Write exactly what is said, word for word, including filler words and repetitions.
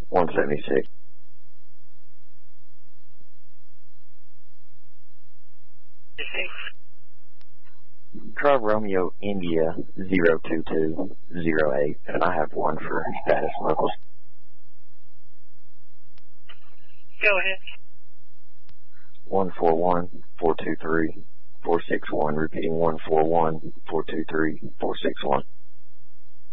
one seventy-six. Try Romeo India zero two two zero eight, and I have one for status locals. Go ahead. one four one, four two three, four six one, repeating one four one, four two three, four six one.